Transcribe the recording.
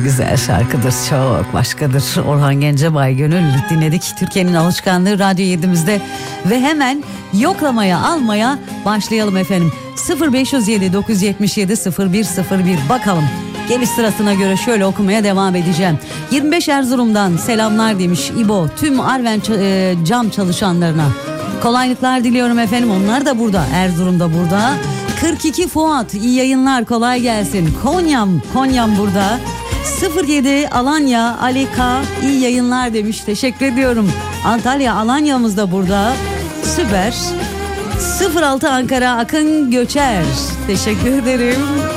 güzel şarkıdır, çok başkadır. Orhan Gencebay, Gönül dinledik. Türkiye'nin alışkanlığı Radyo 7'imizde ve hemen yoklamaya almaya başlayalım efendim. 0507 977 0101 bakalım. Geliş sırasına göre şöyle okumaya devam edeceğim. 25 Erzurum'dan selamlar demiş İbo. Tüm Arven cam çalışanlarına kolaylıklar diliyorum efendim. Onlar da burada, Erzurum'da burada. 42 Fuat, iyi yayınlar, kolay gelsin. Konyam burada. 07 Alanya, Ali K, iyi yayınlar demiş, teşekkür ediyorum. Antalya, Alanya'mız da burada, süper. 06 Ankara, Akın Göçer, teşekkür ederim.